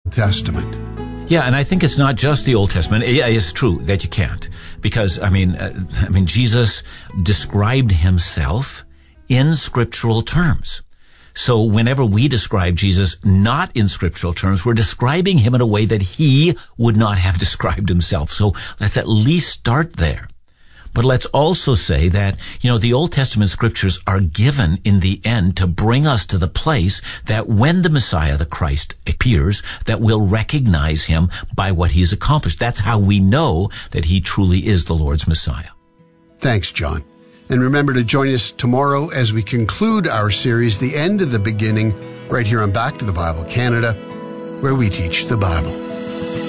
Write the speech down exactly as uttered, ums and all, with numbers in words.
Testament. Yeah, and I think it's not just the Old Testament. It is true that you can't, because I mean, uh, I mean, Jesus described himself in scriptural terms. So whenever we describe Jesus not in scriptural terms, we're describing him in a way that he would not have described himself. So let's at least start there. But let's also say that, you know, the Old Testament scriptures are given in the end to bring us to the place that when the Messiah, the Christ, appears, that we'll recognize him by what he has accomplished. That's how we know that he truly is the Lord's Messiah. Thanks, John. And remember to join us tomorrow as we conclude our series, The End of the Beginning, right here on Back to the Bible Canada, where we teach the Bible.